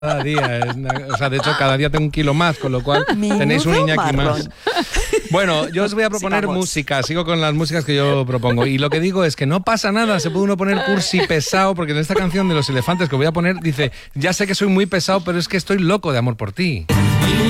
cada día. O sea, de hecho, cada día tengo 1 kilo más, con lo cual tenéis un Iñaki más. Bueno, yo os voy a proponer música. Sigo con las músicas que yo propongo. Y lo que digo es que no pasa nada. Se puede uno poner cursi pesado, porque en esta canción de Los Elefantes que voy a poner, dice: ya sé que soy muy pesado, pero es que estoy loco de amor por ti.